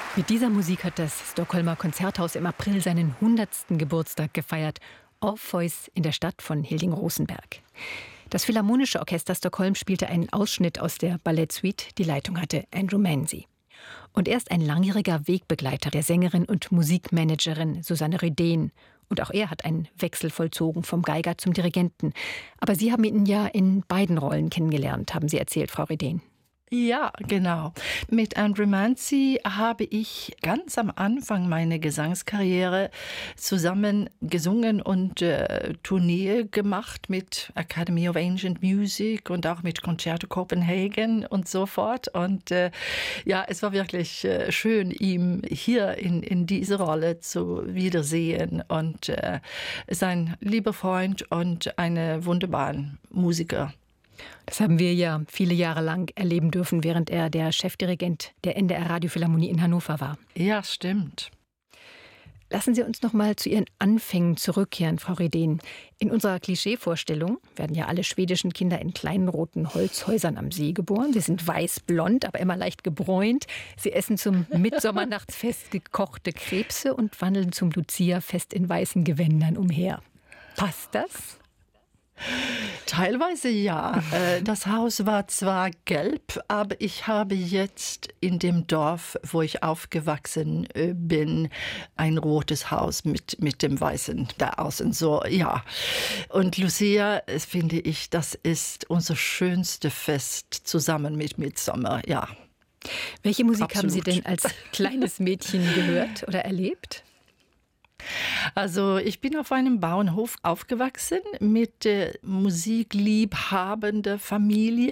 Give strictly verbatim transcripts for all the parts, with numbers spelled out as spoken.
Mit dieser Musik hat das Stockholmer Konzerthaus im April seinen hundertsten Geburtstag gefeiert. Orpheus in der Stadt von Hilding-Rosenberg. Das Philharmonische Orchester Stockholm spielte einen Ausschnitt aus der Ballettsuite. Die Leitung hatte Andrew Manzi. Und er ist ein langjähriger Wegbegleiter der Sängerin und Musikmanagerin Susanne Rydén. Und auch er hat einen Wechsel vollzogen vom Geiger zum Dirigenten. Aber Sie haben ihn ja in beiden Rollen kennengelernt, haben Sie erzählt, Frau Rydén. Ja, genau. Mit Andrew Manzi habe ich ganz am Anfang meiner Gesangskarriere zusammen gesungen und äh, Tournee gemacht mit Academy of Ancient Music und auch mit Concerto Copenhagen und so fort. Und äh, ja, es war wirklich äh, schön, ihn hier in, in diese Rolle zu wiedersehen. Und er äh, ist ein lieber Freund und ein wunderbarer Musiker. Das haben wir ja viele Jahre lang erleben dürfen, während er der Chefdirigent der N D R Radiophilharmonie in Hannover war. Ja, stimmt. Lassen Sie uns noch mal zu Ihren Anfängen zurückkehren, Frau Rydén. In unserer Klischeevorstellung werden ja alle schwedischen Kinder in kleinen roten Holzhäusern am See geboren. Sie sind weiß-blond, aber immer leicht gebräunt. Sie essen zum Mitsommernachtsfest gekochte Krebse und wandeln zum Lucia-Fest in weißen Gewändern umher. Passt das? Teilweise ja. Das Haus war zwar gelb, aber ich habe jetzt in dem Dorf, wo ich aufgewachsen bin, ein rotes Haus mit, mit dem Weißen da außen. So, ja. Und Lucia, finde ich, das ist unser schönstes Fest zusammen mit Mitsommer, ja. Welche Musik Absolut. haben Sie denn als kleines Mädchen gehört oder erlebt? Also ich bin auf einem Bauernhof aufgewachsen mit äh, musikliebhabender Familie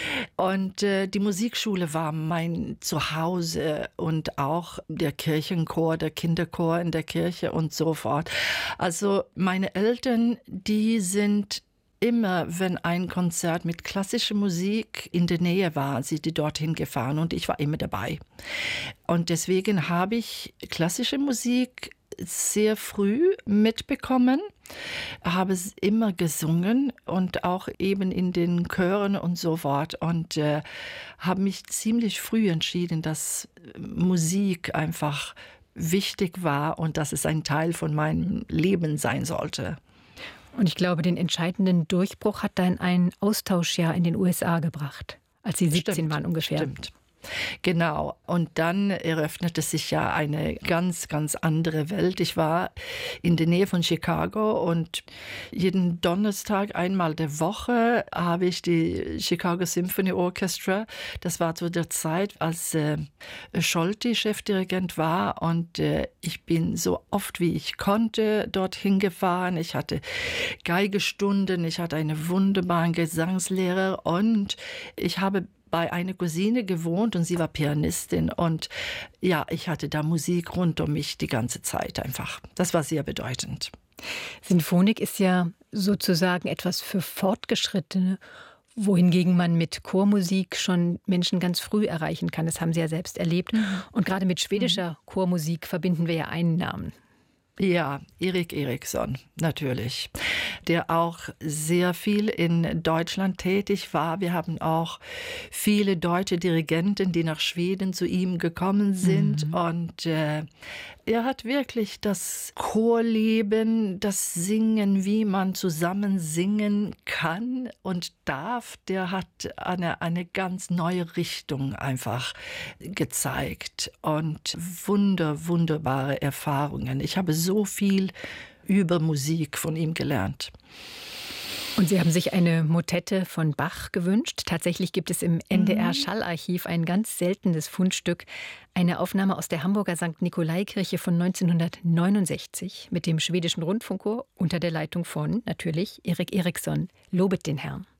und äh, die Musikschule war mein Zuhause und auch der Kirchenchor, der Kinderchor in der Kirche und so fort. Also meine Eltern, die sind immer, wenn ein Konzert mit klassischer Musik in der Nähe war, sind die dorthin gefahren und ich war immer dabei. Und deswegen habe ich klassische Musik sehr früh mitbekommen, habe es immer gesungen und auch eben in den Chören und so fort und äh, habe mich ziemlich früh entschieden, dass Musik einfach wichtig war und dass es ein Teil von meinem Leben sein sollte. Und ich glaube, den entscheidenden Durchbruch hat dann ein Austauschjahr in den U S A gebracht, als Sie siebzehn Stimmt, waren ungefähr. Stimmt. Genau. Und dann eröffnete sich ja eine ganz, ganz andere Welt. Ich war in der Nähe von Chicago und jeden Donnerstag einmal der Woche habe ich die Chicago Symphony Orchestra. Das war zu der Zeit, als äh, Scholti Chefdirigent war und äh, ich bin so oft wie ich konnte dorthin gefahren. Ich hatte Geigestunden, ich hatte einen wunderbaren Gesangslehrer und ich habe bei einer Cousine gewohnt und sie war Pianistin und ja, ich hatte da Musik rund um mich die ganze Zeit einfach. Das war sehr bedeutend. Sinfonik ist ja sozusagen etwas für Fortgeschrittene, wohingegen man mit Chormusik schon Menschen ganz früh erreichen kann. Das haben Sie ja selbst erlebt. Mhm. Und gerade mit schwedischer mhm. Chormusik verbinden wir ja einen Namen. Ja, Erik Eriksson, natürlich, der auch sehr viel in Deutschland tätig war. Wir haben auch viele deutsche Dirigenten, die nach Schweden zu ihm gekommen sind. Mhm. Und äh, er hat wirklich das Chorleben, das Singen, wie man zusammen singen kann und darf, der hat eine, eine ganz neue Richtung einfach gezeigt und wunder, wunderbare Erfahrungen. Ich habe so viel über Musik von ihm gelernt. Und Sie haben sich eine Motette von Bach gewünscht. Tatsächlich gibt es im N D R-Schallarchiv ein ganz seltenes Fundstück, eine Aufnahme aus der Hamburger Sankt Nikolai-Kirche von neunzehnhundertneunundsechzig mit dem schwedischen Rundfunkchor unter der Leitung von, natürlich, Erik Eriksson. Lobet den Herrn.